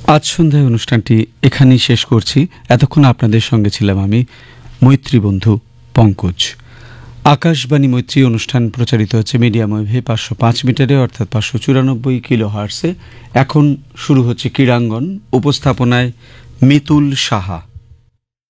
আজ সন্ধ্যায় অনুষ্ঠানটি এখানেই শেষ করছি। এতক্ষণ আপনাদের সঙ্গে ছিলাম আমি, মৈত্রী বন্ধু পঙ্কজ। আকাশবাণী মৈত্রী অনুষ্ঠান প্রচারিত হচ্ছে মিডিয়াম ওয়েভে 505 মিটারে, অর্থাৎ 594 কিলো হার্টসে। এখন শুরু হচ্ছে ক্রীড়াঙ্গন। উপস্থাপনায় মিতুল সাহা।